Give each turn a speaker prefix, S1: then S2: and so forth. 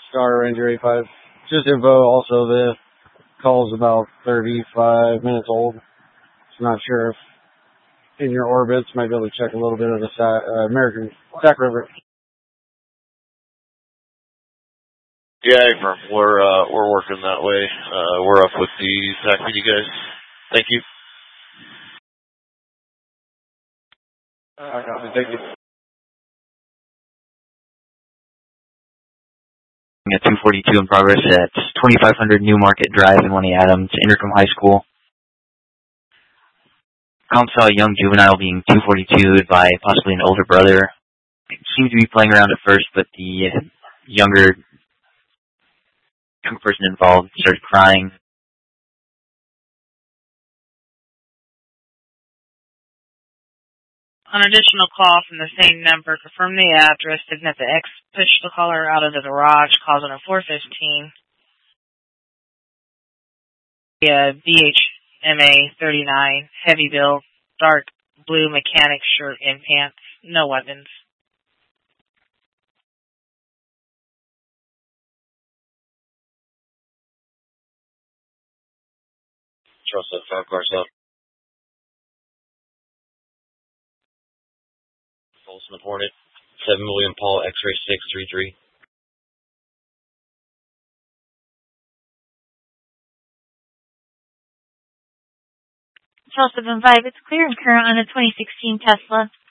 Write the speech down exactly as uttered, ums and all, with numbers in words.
S1: Star Ranger eight five. Just info, also the call's about thirty-five minutes old. So not sure if in your orbits might be able to check a little bit of the Sa- uh, American Sac River.
S2: Yeah, Affirm. We're uh, we're working that way. Uh, we're up with the Sac P D guys. Thank you.
S1: Uh, thank you.
S3: At two forty-two in progress at twenty-five hundred New Market Drive in Winnie Adams, Intercom High School. Comp saw a young juvenile being two forty-two'd by possibly an older brother. It seemed to be playing around at first, but the younger young person involved started crying.
S4: An additional call from the same number confirmed the address, stating that the ex pushed the caller out of the garage, causing a four fifteen. Yeah, B H M A thirty-nine, heavy build, dark blue mechanic shirt and pants, no weapons.
S2: Trust that five cars up. Folsom Hornet, seven William Paul, X-ray six three three.
S5: Charles seven five, it's clear and current on a twenty sixteen Tesla.